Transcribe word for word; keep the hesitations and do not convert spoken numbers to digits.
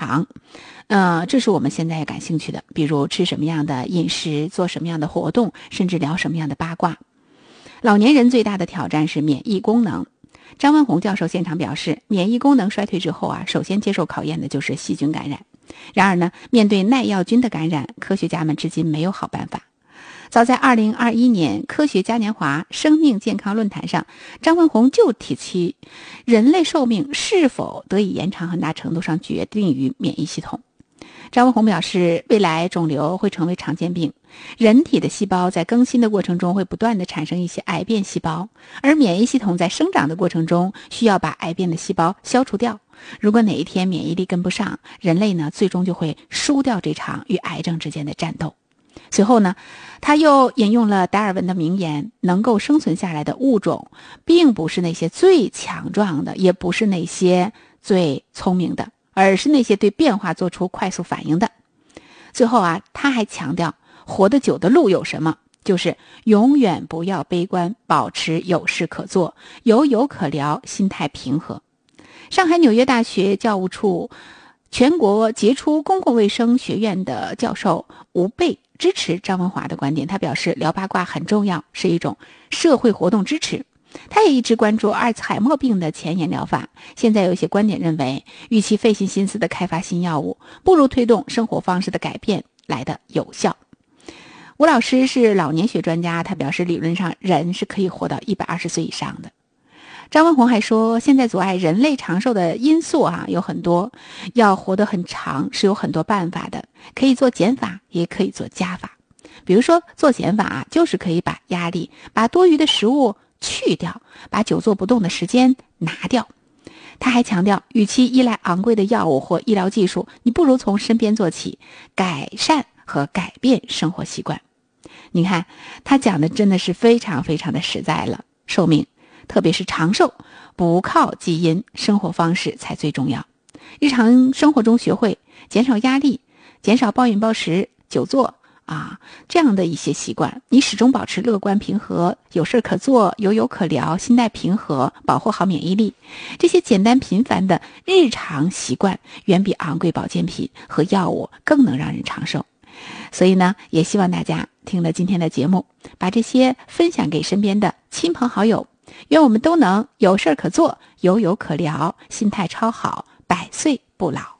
长。呃，这是我们现在感兴趣的，比如吃什么样的饮食，做什么样的活动，甚至聊什么样的八卦。老年人最大的挑战是免疫功能。张文宏教授现场表示，免疫功能衰退之后啊，首先接受考验的就是细菌感染。然而呢，面对耐药菌的感染，科学家们至今没有好办法。早在二零二一年科学嘉年华生命健康论坛上，张文宏就提出，人类寿命是否得以延长，很大程度上决定于免疫系统。张文宏表示，未来肿瘤会成为常见病，人体的细胞在更新的过程中会不断地产生一些癌变细胞，而免疫系统在生长的过程中需要把癌变的细胞消除掉。如果哪一天免疫力跟不上，人类呢最终就会输掉这场与癌症之间的战斗。随后呢，他又引用了达尔文的名言，能够生存下来的物种并不是那些最强壮的，也不是那些最聪明的，而是那些对变化做出快速反应的。最后啊，他还强调，活得久的路有什么？就是永远不要悲观，保持有事可做，有有可聊，心态平和。上海纽约大学教务处全国杰出公共卫生学院的教授吴贝支持张文华的观点，他表示，聊八卦很重要，是一种社会活动支持。他也一直关注阿尔茨海默病的前沿疗法。现在有一些观点认为，与其费尽心思的开发新药物，不如推动生活方式的改变来的有效。吴老师是老年学专家，他表示，理论上人是可以活到一百二十岁以上的。张文宏还说，现在阻碍人类长寿的因素啊有很多，要活得很长是有很多办法的，可以做减法，也可以做加法。比如说做减法啊，就是可以把压力、把多余的食物去掉，把久坐不动的时间拿掉。他还强调，与其依赖昂贵的药物或医疗技术，你不如从身边做起，改善和改变生活习惯。你看，他讲的真的是非常非常的实在了。寿命，特别是长寿，不靠基因，生活方式才最重要。日常生活中学会减少压力，减少暴饮暴食、久坐啊，这样的一些习惯，你始终保持乐观平和，有事可做，有有可聊，心态平和，保护好免疫力。这些简单平凡的日常习惯，远比昂贵保健品和药物更能让人长寿。所以呢，也希望大家听了今天的节目，把这些分享给身边的亲朋好友，愿我们都能有事可做，有有可聊，心态超好，百岁不老。